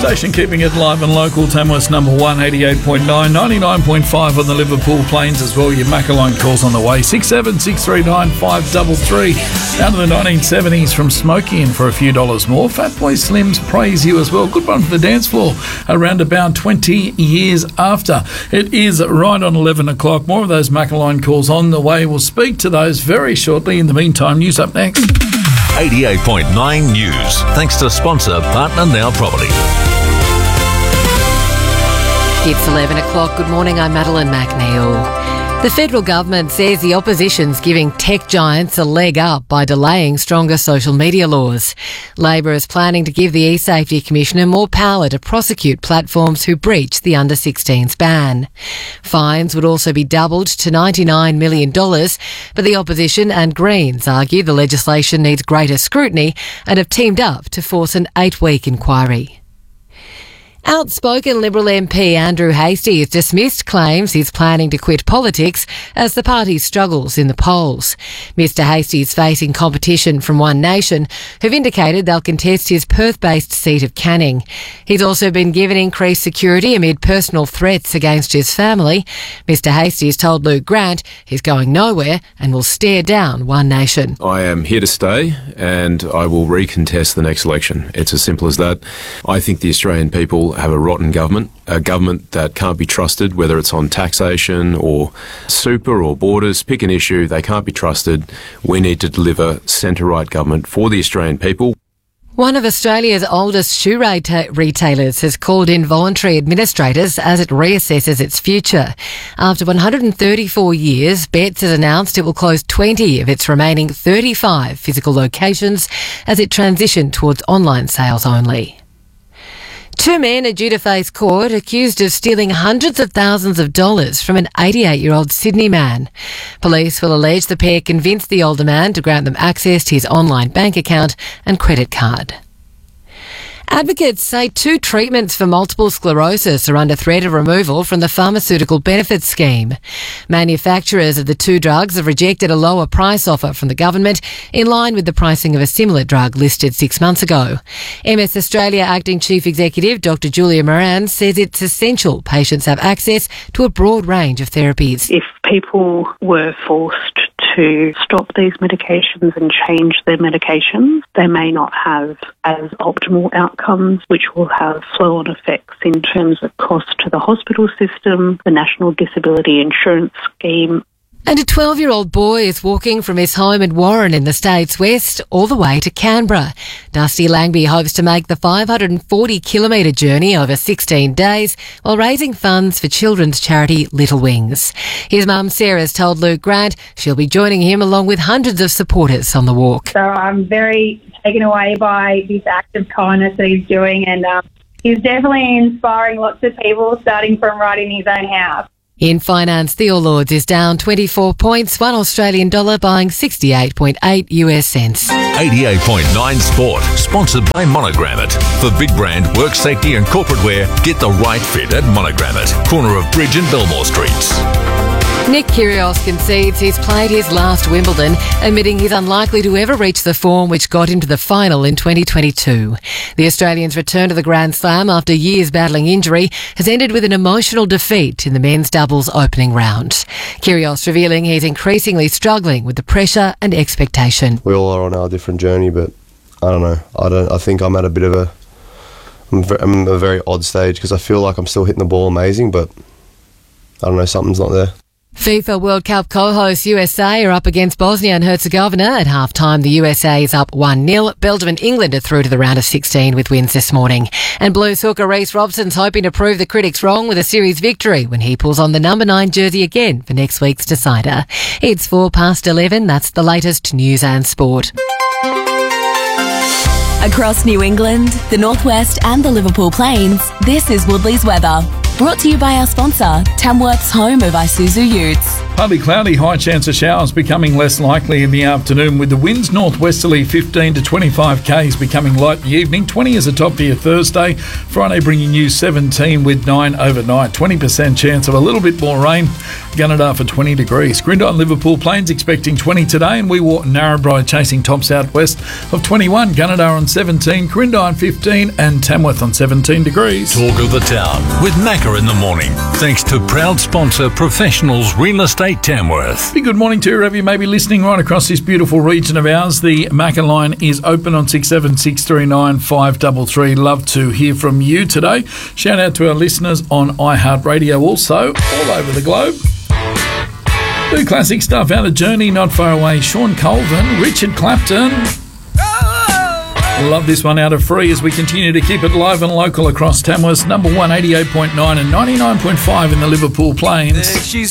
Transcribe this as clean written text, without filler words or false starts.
Station keeping it live and local. Tamworth's number 1, 88.9, 99.5 on the Liverpool Plains as well. Your Macaline calls on the way. 67639533. Down to the 1970s from Smokey in for a few dollars more. Fatboy Slim's Praise You as well. Good one for the dance floor around about 20 years after. It is right on 11 o'clock. More of those Macaline calls on the way. We'll speak to those very shortly. In the meantime, news up next. 88.9 News. Thanks to sponsor Partner Now Property. It's 11 o'clock. Good morning, I'm Madeline McNeil. The federal government says the opposition's giving tech giants a leg up by delaying stronger social media laws. Labor is planning to give the E-Safety Commissioner more power to prosecute platforms who breach the under-16s ban. Fines would also be doubled to $99 million, but the opposition and Greens argue the legislation needs greater scrutiny and have teamed up to force an 8-week inquiry. Outspoken Liberal MP Andrew Hastie has dismissed claims he's planning to quit politics as the party struggles in the polls. Mr Hastie is facing competition from One Nation, who've indicated they'll contest his Perth-based seat of Canning. He's also been given increased security amid personal threats against his family. Mr Hastie has told Luke Grant he's going nowhere and will stare down One Nation. I am here to stay and I will recontest the next election. It's as simple as that. I think the Australian people have a rotten government, a government that can't be trusted, whether it's on taxation or super or borders. Pick an issue, they can't be trusted. We need to deliver centre-right government for the Australian people. One of Australia's oldest shoe retailers has called in voluntary administrators as it reassesses its future. After 134 years, Betts has announced it will close 20 of its remaining 35 physical locations as it transitioned towards online sales only. Two men are due to face court accused of stealing hundreds of thousands of dollars from an 88-year-old Sydney man. Police will allege the pair convinced the older man to grant them access to his online bank account and credit card. Advocates say 2 treatments for multiple sclerosis are under threat of removal from the pharmaceutical benefits scheme. Manufacturers of the 2 drugs have rejected a lower price offer from the government in line with the pricing of a similar drug listed 6 months ago. MS Australia Acting Chief Executive Dr Julia Moran says it's essential patients have access to a broad range of therapies. If people were forced to stop these medications and change their medications, they may not have as optimal outcomes, which will have flow-on effects in terms of cost to the hospital system, the National Disability Insurance Scheme. And a 12-year-old boy is walking from his home in Warren in the States West all the way to Canberra. Dusty Langby hopes to make the 540-kilometre journey over 16 days while raising funds for children's charity Little Wings. His mum Sarah's told Luke Grant she'll be joining him along with hundreds of supporters on the walk. So I'm very taken away by this act of kindness that he's doing, and he's definitely inspiring lots of people, starting from right in his own house. In finance, the All Ords is down 24 points, $1 Australian dollar buying 68.8 US cents. 88.9 Sport, sponsored by Monogram It. For big brand, work safety and corporate wear, get the right fit at Monogram It, corner of Bridge and Belmore Streets. Nick Kyrgios concedes he's played his last Wimbledon, admitting he's unlikely to ever reach the form which got him to the final in 2022. The Australian's return to the Grand Slam after years battling injury has ended with an emotional defeat in the men's doubles opening round. Kyrgios revealing he's increasingly struggling with the pressure and expectation. We all are on our different journey, but I don't know. I think I'm at a bit of I'm a very odd stage because I feel like I'm still hitting the ball amazing, but I don't know, something's not there. FIFA World Cup co-hosts USA are up against Bosnia and Herzegovina. At half-time, the USA is up 1-0. Belgium and England are through to the round of 16 with wins this morning. And Blues hooker Reece Robson's hoping to prove the critics wrong with a series victory when he pulls on the number 9 jersey again for next week's decider. It's 11:04. That's the latest news and sport. Across New England, the Northwest and the Liverpool Plains, this is Woodley's weather. Brought to you by our sponsor, Tamworth's home of Isuzu Utes. Partly cloudy, high chance of showers becoming less likely in the afternoon, with the winds northwesterly 15 to 25 k's becoming light in the evening. 20 is a top for your Thursday. Friday bringing you 17 with 9 overnight. 20% chance of a little bit more rain. Gunnedah for 20 degrees. Grindon, Liverpool Plains expecting 20 today, and we walk Narrabri chasing top southwest of 21. Gunnedah on 17, Grindon 15, and Tamworth on 17 degrees. Talk of the town with Macca in the morning. Thanks to proud sponsor Professionals Real Estate Tamworth. Good morning to whoever you may be listening right across this beautiful region of ours. The Macca line is open on 67639 533. Love to hear from you today. Shout out to our listeners on iHeartRadio, also all over the globe. Do classic stuff out of Journey, Not Far Away, Sean Colvin, Richard Clapton. Love this one out of Free as we continue to keep it live and local across Tamworth. Number 1, 88.9 and 99.5 in the Liverpool Plains.